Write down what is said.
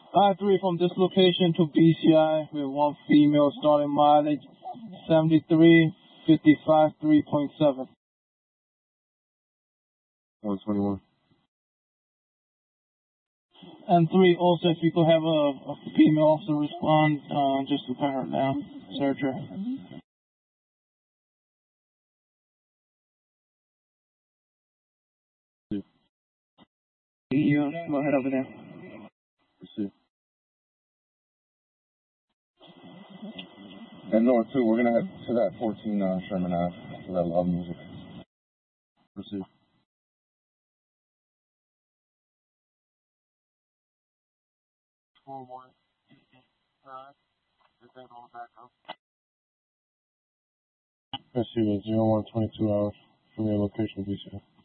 5-3 from this location to BCI with one female starting mileage 73, 55, 3.7. 121. And 3, also if you could have a female officer respond, just to pat her down, search her. You go ahead over there. Proceed. And North 2, we're gonna head to that 14 Sherman Ave for that love music. Proceed. Proceed with 0122 hours from your location, BCI.